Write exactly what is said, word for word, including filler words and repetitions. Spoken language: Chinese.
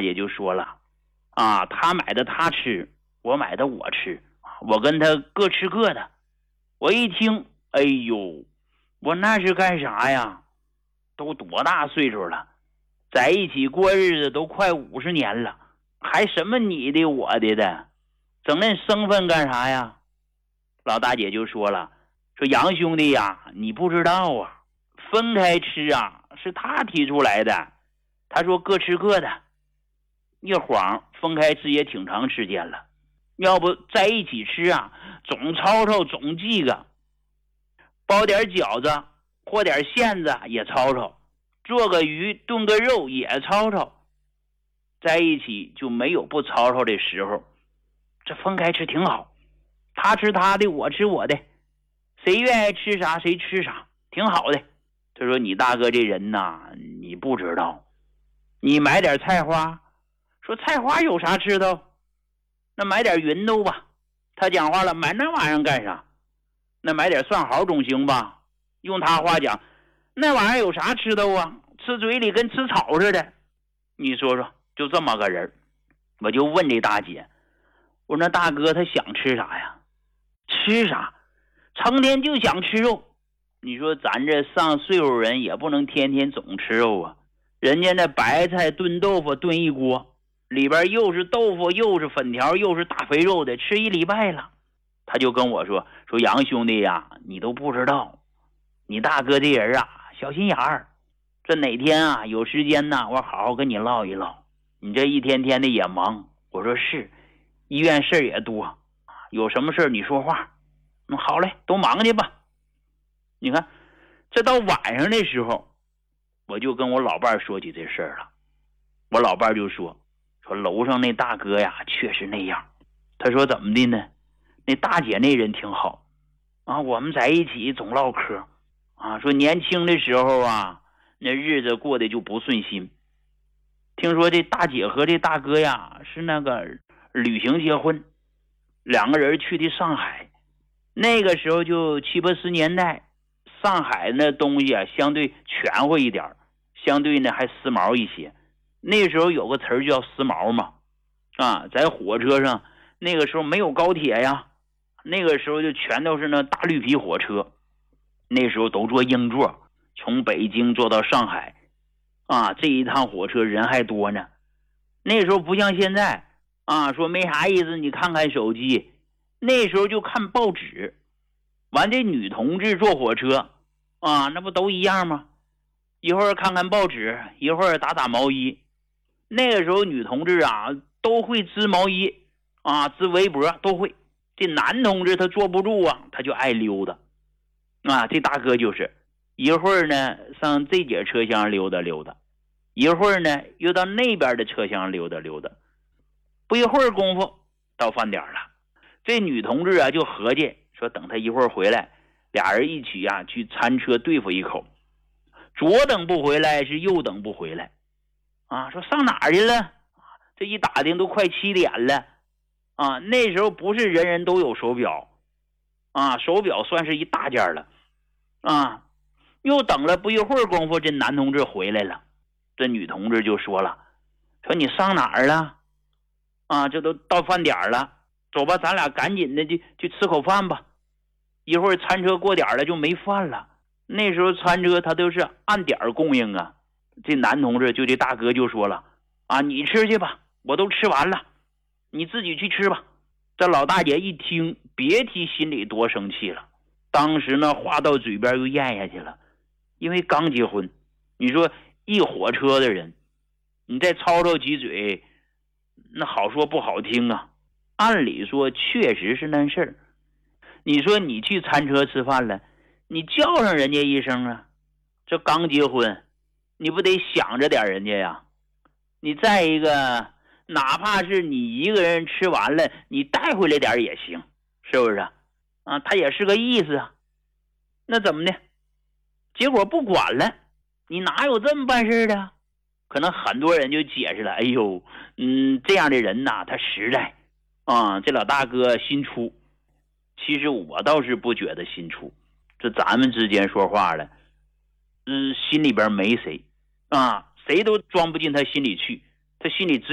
姐就说了，啊，他买的他吃，我买的我吃，我跟他各吃各的。我一听，哎呦，我那是干啥呀？都多大岁数了，在一起过日子都快五十年了，还什么你的我的的，整那生分干啥呀？老大姐就说了，说杨兄弟呀，你不知道啊，分开吃啊是他提出来的，他说各吃各的。一晃分开吃也挺长时间了，要不在一起吃啊，总吵吵总记个，包点饺子和点馅子也吵吵，做个鱼炖个肉也吵吵，在一起就没有不吵吵的时候。这分开吃挺好，他吃他的，我吃我的，谁愿意吃啥谁吃啥，挺好的。他说你大哥这人呐，你不知道，你买点菜花，说菜花有啥吃的，那买点芸豆吧。他讲话了，买那玩意儿干啥？那买点蒜毫总行吧。用他话讲，那玩意儿有啥吃的啊？吃嘴里跟吃草似的。你说说，就这么个人。我就问这大姐，我说那大哥他想吃啥呀？吃啥？成天就想吃肉。你说咱这上岁数人也不能天天总吃肉啊。人家那白菜炖豆腐炖一锅，里边又是豆腐又是粉条又是大肥肉的，吃一礼拜了。他就跟我说，说杨兄弟呀，你都不知道，你大哥这人啊小心眼儿，这哪天啊有时间呢，我好好跟你唠一唠。你这一天天的也忙。我说是，医院事儿也多，有什么事儿你说话。嗯，好嘞，都忙去吧。你看这到晚上的时候，我就跟我老伴说起这事儿了。我老伴就说，说楼上那大哥呀确实那样。他说怎么的呢？那大姐那人挺好啊，我们在一起总唠嗑啊，说年轻的时候啊，那日子过得就不顺心。听说这大姐和这大哥呀是那个旅行结婚，两个人去的上海。那个时候就七八十年代，上海那东西啊相对全乎一点，相对呢还时髦一些。那时候有个词儿叫时髦嘛，啊，在火车上那个时候没有高铁呀，那个时候就全都是那大绿皮火车，那时候都坐硬座，从北京坐到上海啊，这一趟火车人还多呢。那时候不像现在啊，说没啥意思，你看看手机。那时候就看报纸。完，这女同志坐火车啊，那不都一样吗？一会儿看看报纸，一会儿打打毛衣。那个时候女同志啊都会织毛衣啊，织围脖都会。这男同志他坐不住啊，他就爱溜达啊。这大哥就是一会儿呢上这节车厢溜达溜达，一会儿呢又到那边的车厢溜达溜达。不一会儿功夫到饭点了，这女同志啊就合计说，等他一会儿回来，俩人一起啊去餐车对付一口。左等不回来是右等不回来啊，说上哪儿去了？这一打听都快七点了啊。那时候不是人人都有手表啊，手表算是一大件了啊。又等了不一会儿功夫，这男同志回来了。这女同志就说了，说你上哪儿了啊？这都到饭点了，走吧，咱俩赶紧的去去吃口饭吧，一会儿餐车过点了就没饭了。那时候餐车它都是按点供应啊。这男同志就这大哥就说了啊，你吃去吧，我都吃完了，你自己去吃吧。这老大姐一听，别提心里多生气了，当时呢话到嘴边又咽下去了。因为刚结婚，你说一火车的人，你再吵吵几嘴，那好说不好听啊。按理说确实是那事儿。你说你去餐车吃饭了，你叫上人家一声啊，这刚结婚你不得想着点人家呀。你再一个，哪怕是你一个人吃完了，你带回来点也行，是不是啊？他也是个意思啊。那怎么的？结果不管了，你哪有这么办事的？可能很多人就解释了，哎呦，嗯，这样的人呐，他实在啊，这老大哥心粗。其实我倒是不觉得心粗，这咱们之间说话了，嗯，心里边没谁啊，谁都装不进他心里去，他心里只